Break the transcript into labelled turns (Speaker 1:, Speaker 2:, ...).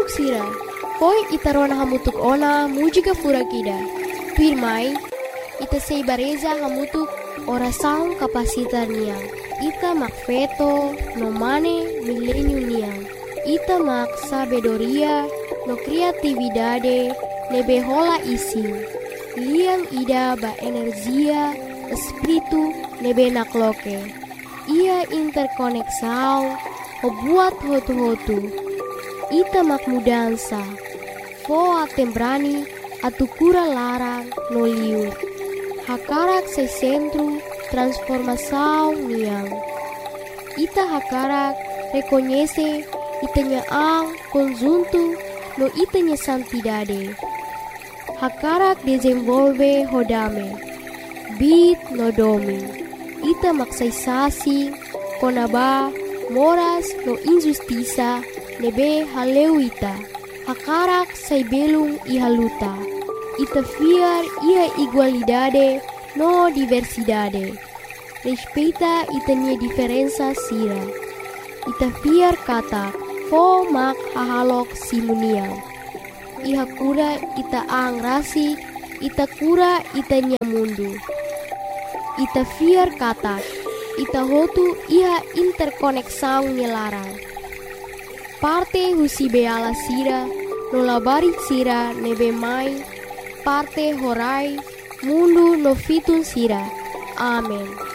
Speaker 1: hamutuk sira. Poi ita rona hamutuk ona mujika fura kida. Pirmai, ita sei bareza hamutuk orasaun kapasitar niang. Ita mak feto no mane milenium niang. Ita mak sabedoria no kreatividade nebe hola isi. Liang ida ba energia espiritu nebe nakloke. Ia interkoneksau ho buat hotu-hotu. Ita mak mudansa. Fo atembrani atukura larang no liur. Hakarak se centro transformação niang. Ita hakarak reconhece itanya ang conjunto no itanya santidade. Hakarak desenvolve hodame. Bit no domi. Ita maksaisasi konaba moras no injustiça nebe haleu ita. Hakarak say belung ihaluta. Ita fiar ia igualdade no diversidade. Respeita itanya diferença sira. Ita fiar kata fo mak hahalok simuniang. Iha kura ita ang rasik, ita kura itanya mundu. Ita fiar kata, ita hotu iha interkoneksau nyelarang. Parte husi beala sira, no labari sira nebe mai, parte horai, mundu no fitun sira. Amen.